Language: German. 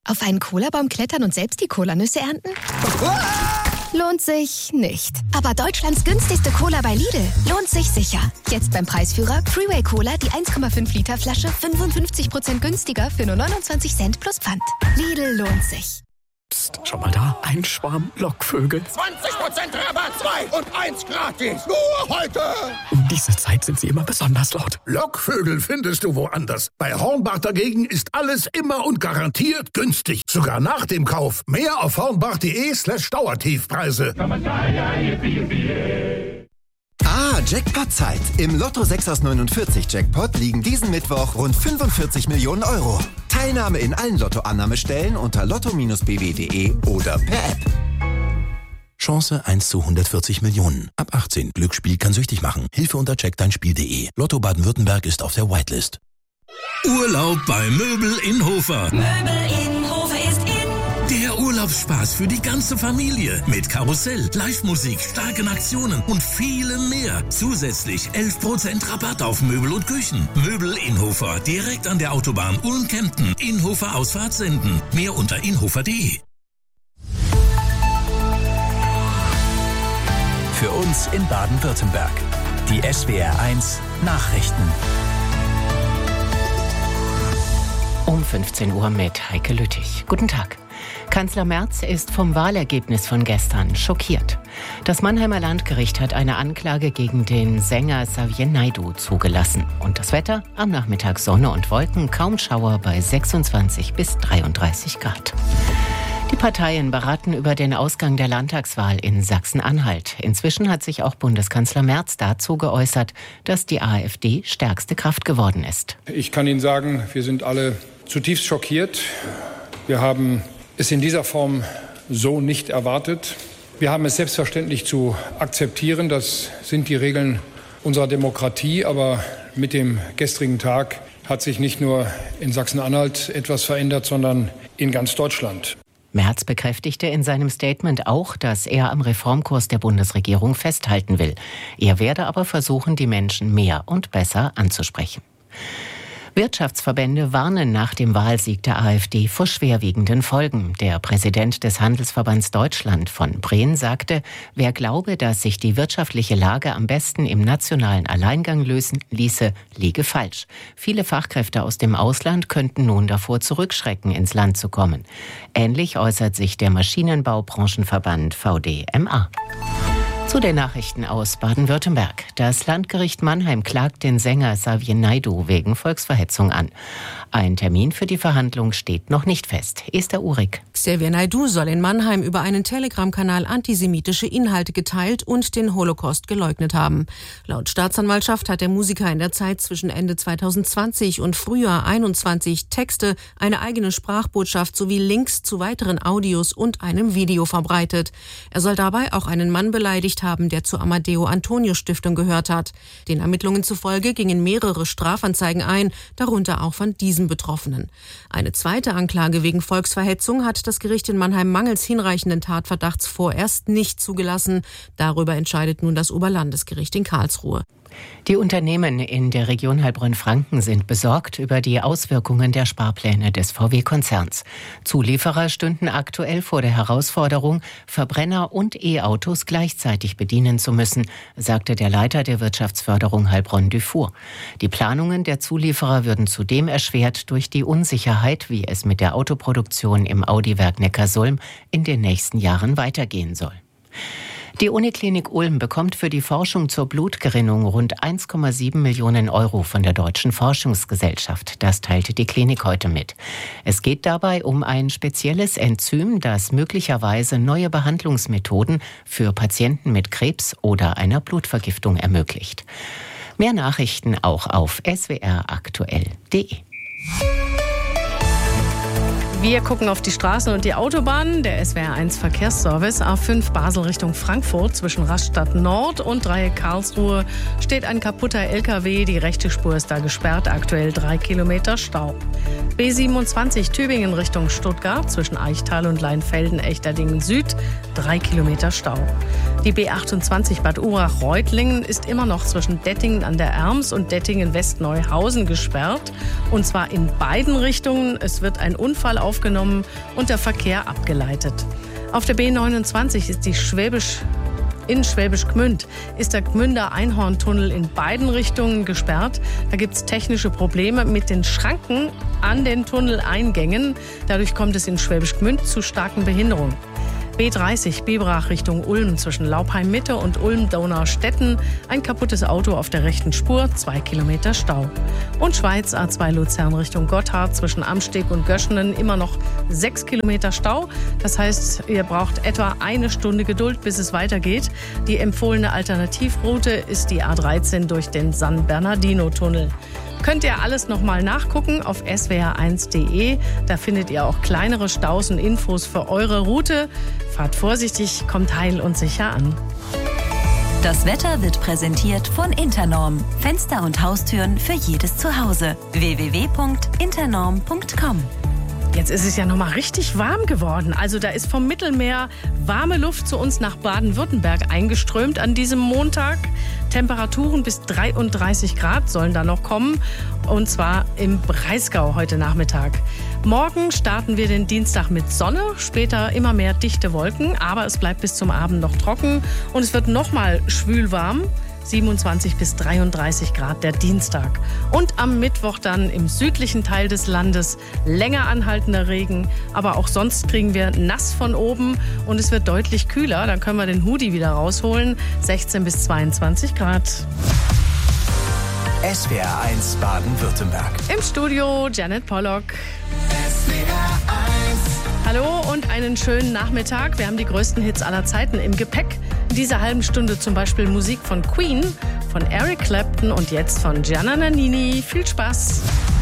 Auf einen Colabaum klettern und selbst die Colanüsse ernten? Lohnt sich nicht. Aber Deutschlands günstigste Cola bei Lidl lohnt sich sicher. Jetzt beim Preisführer Freeway Cola, die 1,5 Liter Flasche 55% günstiger für nur 29 Cent plus Pfand. Lidl lohnt sich. Psst, schau mal da, ein Schwarm Lockvögel. 20% Rabatt, 2 und 1 gratis. Nur heute. Um diese Zeit sind sie immer besonders laut. Lockvögel findest du woanders. Bei Hornbach dagegen ist alles immer und garantiert günstig. Sogar nach dem Kauf. Mehr auf hornbach.de/Dauertiefpreise. Jackpot-Zeit. Im Lotto 6 aus 49 Jackpot liegen diesen Mittwoch rund 45 Millionen Euro. Teilnahme in allen Lotto-Annahmestellen unter lotto-bw.de oder per App. Chance 1 zu 140 Millionen. Ab 18. Glücksspiel kann süchtig machen. Hilfe unter checkdeinspiel.de. Lotto Baden-Württemberg ist auf der Whitelist. Urlaub bei Möbel in Hofer. Möbel in Hofer ist in. Der Urlaubsspaß für die ganze Familie. Mit Karussell, Live-Musik, starken Aktionen und vielem mehr. Zusätzlich 11% Rabatt auf Möbel und Küchen. Möbel in Hofer. Direkt an der Autobahn Ulm-Kempten. In Hofer Ausfahrt senden. Mehr unter inhofer.de. Für uns in Baden-Württemberg. Die SWR1 Nachrichten. Um 15 Uhr mit Heike Lüttich. Guten Tag. Kanzler Merz ist vom Wahlergebnis von gestern schockiert. Das Mannheimer Landgericht hat eine Anklage gegen den Sänger Xavier Naidoo zugelassen. Und das Wetter? Am Nachmittag Sonne und Wolken, kaum Schauer bei 26 bis 33 Grad. Die Parteien beraten über den Ausgang der Landtagswahl in Sachsen-Anhalt. Inzwischen hat sich auch Bundeskanzler Merz dazu geäußert, dass die AfD stärkste Kraft geworden ist. Ich kann Ihnen sagen, wir sind alle zutiefst schockiert. Wir haben es in dieser Form so nicht erwartet. Wir haben es selbstverständlich zu akzeptieren. Das sind die Regeln unserer Demokratie. Aber mit dem gestrigen Tag hat sich nicht nur in Sachsen-Anhalt etwas verändert, sondern in ganz Deutschland. Merz bekräftigte in seinem Statement auch, dass er am Reformkurs der Bundesregierung festhalten will. Er werde aber versuchen, die Menschen mehr und besser anzusprechen. Wirtschaftsverbände warnen nach dem Wahlsieg der AfD vor schwerwiegenden Folgen. Der Präsident des Handelsverbands Deutschland von Breen sagte, wer glaube, dass sich die wirtschaftliche Lage am besten im nationalen Alleingang lösen ließe, liege falsch. Viele Fachkräfte aus dem Ausland könnten nun davor zurückschrecken, ins Land zu kommen. Ähnlich äußert sich der Maschinenbaubranchenverband VDMA. Zu den Nachrichten aus Baden-Württemberg. Das Landgericht Mannheim klagt den Sänger Xavier Naidoo wegen Volksverhetzung an. Ein Termin für die Verhandlung steht noch nicht fest. Esther Uhrig. Xavier Naidoo soll in Mannheim über einen Telegram-Kanal antisemitische Inhalte geteilt und den Holocaust geleugnet haben. Laut Staatsanwaltschaft hat der Musiker in der Zeit zwischen Ende 2020 und Frühjahr 21 Texte, eine eigene Sprachbotschaft sowie Links zu weiteren Audios und einem Video verbreitet. Er soll dabei auch einen Mann beleidigt haben, der zur Amadeo-Antonio-Stiftung gehört hat. Den Ermittlungen zufolge gingen mehrere Strafanzeigen ein, darunter auch von diesem Betroffenen. Eine zweite Anklage wegen Volksverhetzung hat das Gericht in Mannheim mangels hinreichenden Tatverdachts vorerst nicht zugelassen. Darüber entscheidet nun das Oberlandesgericht in Karlsruhe. Die Unternehmen in der Region Heilbronn-Franken sind besorgt über die Auswirkungen der Sparpläne des VW-Konzerns. Zulieferer stünden aktuell vor der Herausforderung, Verbrenner und E-Autos gleichzeitig bedienen zu müssen, sagte der Leiter der Wirtschaftsförderung Heilbronn-Dufour. Die Planungen der Zulieferer würden zudem erschwert durch die Unsicherheit, wie es mit der Autoproduktion im Audi-Werk Neckarsulm in den nächsten Jahren weitergehen soll. Die Uniklinik Ulm bekommt für die Forschung zur Blutgerinnung rund 1,7 Millionen Euro von der Deutschen Forschungsgesellschaft. Das teilte die Klinik heute mit. Es geht dabei um ein spezielles Enzym, das möglicherweise neue Behandlungsmethoden für Patienten mit Krebs oder einer Blutvergiftung ermöglicht. Mehr Nachrichten auch auf swraktuell.de. Wir gucken auf die Straßen und die Autobahnen. Der SWR1 Verkehrsservice A5 Basel Richtung Frankfurt zwischen Rastatt Nord und Dreieck Karlsruhe steht ein kaputter LKW. Die rechte Spur ist da gesperrt. Aktuell 3 Kilometer Stau. B27 Tübingen Richtung Stuttgart zwischen Eichtal und Leinfelden-Echterdingen Süd 3 Kilometer Stau. Die B28 Bad Urach-Reutlingen ist immer noch zwischen Dettingen an der Erms und Dettingen-Westneuhausen gesperrt. Und zwar in beiden Richtungen. Es wird ein Unfall aufgenommen und der Verkehr abgeleitet. Auf der B29 ist in Schwäbisch Gmünd ist der Gmünder Einhorntunnel in beiden Richtungen gesperrt. Da gibt es technische Probleme mit den Schranken an den Tunneleingängen. Dadurch kommt es in Schwäbisch Gmünd zu starken Behinderungen. B30 Biberach Richtung Ulm zwischen Laupheim Mitte und Ulm-Donaustetten. Ein kaputtes Auto auf der rechten Spur, 2 Kilometer Stau. Und Schweiz A2 Luzern Richtung Gotthard zwischen Amsteg und Göschenen immer noch 6 Kilometer Stau. Das heißt, ihr braucht etwa eine Stunde Geduld, bis es weitergeht. Die empfohlene Alternativroute ist die A13 durch den San Bernardino-Tunnel. Könnt ihr alles nochmal nachgucken auf swr1.de. Da findet ihr auch kleinere Staus und Infos für eure Route. Fahrt vorsichtig, kommt heil und sicher an. Das Wetter wird präsentiert von Internorm. Fenster und Haustüren für jedes Zuhause. www.internorm.com. Jetzt ist es ja noch mal richtig warm geworden. Also da ist vom Mittelmeer warme Luft zu uns nach Baden-Württemberg eingeströmt an diesem Montag. Temperaturen bis 33 Grad sollen da noch kommen. Und zwar im Breisgau heute Nachmittag. Morgen starten wir den Dienstag mit Sonne, später immer mehr dichte Wolken. Aber es bleibt bis zum Abend noch trocken. Und es wird noch mal schwül warm. 27 bis 33 Grad der Dienstag. Und am Mittwoch dann im südlichen Teil des Landes länger anhaltender Regen. Aber auch sonst kriegen wir nass von oben und es wird deutlich kühler. Dann können wir den Hoodie wieder rausholen. 16 bis 22 Grad. SWR1 Baden-Württemberg. Im Studio Janet Pollock. Hallo und einen schönen Nachmittag. Wir haben die größten Hits aller Zeiten im Gepäck. In dieser halben Stunde zum Beispiel Musik von Queen, von Eric Clapton und jetzt von Gianna Nannini. Viel Spaß!